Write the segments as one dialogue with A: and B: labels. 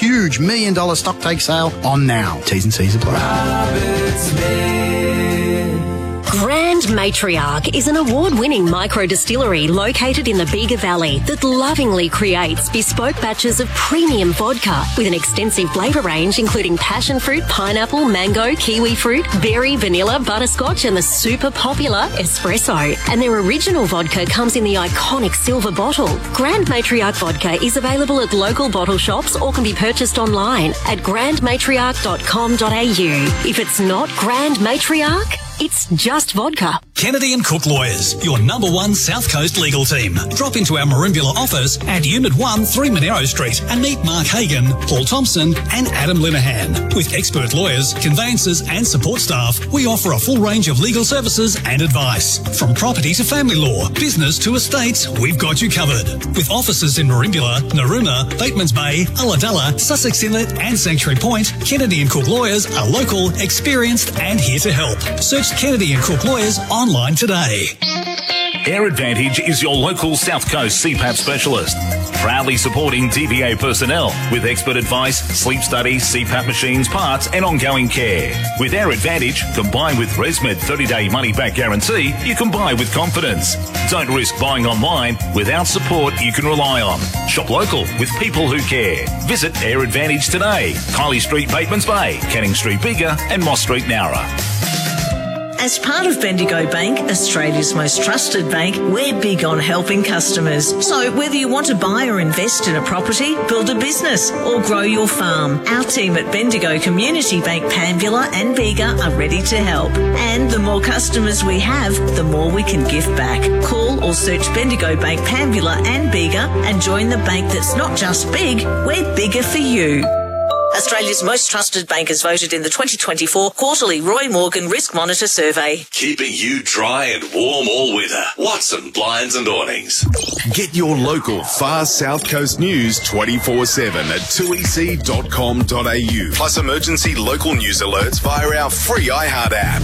A: huge $1 million stock take sale on now. T's and C's apply.
B: Grand Matriarch is an award-winning micro-distillery located in the Bega Valley that lovingly creates bespoke batches of premium vodka with an extensive flavour range including passion fruit, pineapple, mango, kiwi fruit, berry, vanilla, butterscotch and the super popular espresso. And their original vodka comes in the iconic silver bottle. Grand Matriarch vodka is available at local bottle shops or can be purchased online at grandmatriarch.com.au. If it's not Grand Matriarch, it's just vodka.
C: Kennedy and Cook Lawyers, your number one South Coast legal team. Drop into our Merimbula office at Unit 1, 3 Monero Street and meet Mark Hagan, Paul Thompson and Adam Linehan. With expert lawyers, conveyancers and support staff, we offer a full range of legal services and advice. From property to family law, business to estates, we've got you covered. With offices in Merimbula, Narooma, Batemans Bay, Ulladulla, Sussex Inlet and Sanctuary Point, Kennedy and Cook Lawyers are local, experienced and here to help. Search Kennedy and Cook Lawyers online today.
D: Air Advantage is your local South Coast CPAP specialist, proudly supporting TPA personnel with expert advice, sleep studies, CPAP machines, parts and ongoing care. With Air Advantage, combined with ResMed 30-day money-back guarantee, you can buy with confidence. Don't risk buying online without support you can rely on. Shop local with people who care. Visit Air Advantage today. Kylie Street, Batemans Bay, Canning Street, Bega and Moss Street, Nowra.
E: As part of Bendigo Bank, Australia's most trusted bank, we're big on helping customers. So whether you want to buy or invest in a property, build a business or grow your farm, our team at Bendigo Community Bank Panvilla and Bega are ready to help. And the more customers we have, the more we can give back. Call or search Bendigo Bank Panvilla and Bega and join the bank that's not just big, we're bigger for you. Australia's most trusted bank is voted in the 2024 quarterly Roy Morgan Risk Monitor Survey.
F: Keeping you dry and warm all winter. Watson Blinds and Awnings.
G: Get your local far South Coast news 24/7 at 2ec.com.au. Plus emergency local news alerts via our free iHeart app.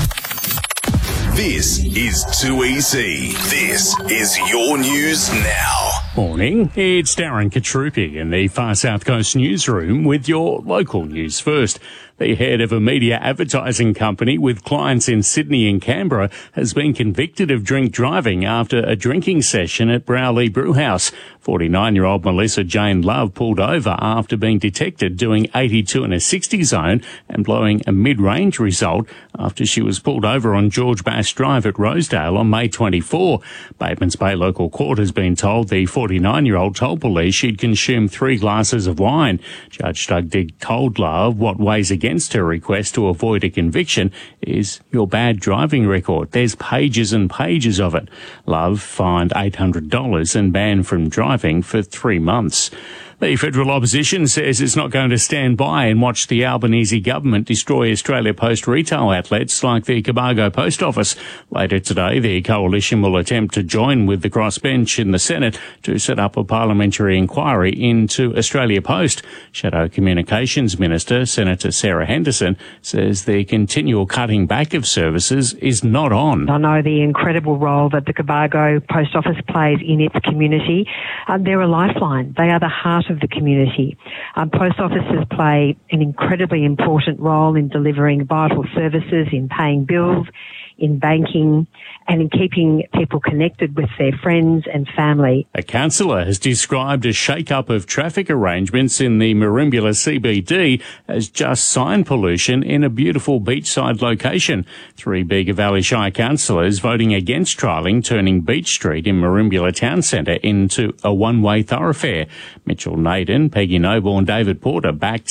G: This is 2EC. This is your news now.
H: Morning, it's Darren Katrupi in the Far South Coast newsroom with your local news first. The head of a media advertising company with clients in Sydney and Canberra has been convicted of drink driving after a drinking session at Browley Brewhouse. 49-year-old Melissa Jane Love pulled over after being detected doing 82 in a 60 zone and blowing a mid-range result after she was pulled over on George Bass Drive at Rosedale on May 24. Batemans Bay Local Court has been told the 49-year-old told police she'd consumed 3 glasses of wine. Judge Doug Digg told Love what weighs against her request to avoid a conviction is your bad driving record. There's pages and pages of it. Love fined $800 and banned from driving for 3 months. The federal opposition says it's not going to stand by and watch the Albanese government destroy Australia Post retail outlets like the Cobargo Post Office. Later today, the coalition will attempt to join with the crossbench in the Senate to set up a parliamentary inquiry into Australia Post. Shadow Communications Minister, Senator Sarah Henderson, says the continual cutting back of services is not on.
I: I know the incredible role that the Cobargo Post Office plays in its community. They're a lifeline. They are the heart of the community. Post offices play an incredibly important role in delivering vital services, in paying bills, in banking, and in keeping people connected with their friends and family.
H: A councillor has described a shake-up of traffic arrangements in the Merimbula CBD as just sign pollution in a beautiful beachside location. 3 Bega Valley Shire councillors voting against trialling turning Beach Street in Merimbula Town Centre into a one-way thoroughfare. Mitchell Naden, Peggy Noble and David Porter backed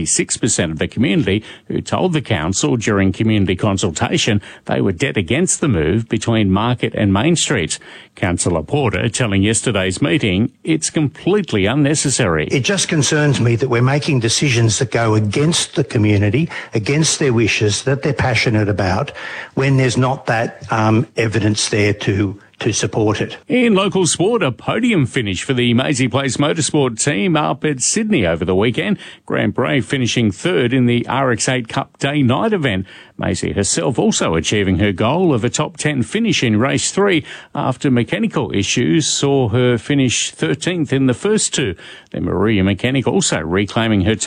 H: 66% of the community who told the council during community consultation they were dead against the move between Market and Main Streets. Councillor Porter telling yesterday's meeting it's completely unnecessary.
J: It just concerns me that we're making decisions that go against the community, against their wishes, that they're passionate about, when there's not that evidence there to support it.
H: In local sport, a podium finish for the Maisie Place Motorsport team up at Sydney over the weekend. Grant Bray finishing 3rd in the RX8 Cup Day-Night event. Maisie herself also achieving her goal of a top 10 finish in race 3 after mechanical issues saw her finish 13th in the first 2. Then Maria Mechanic also reclaiming her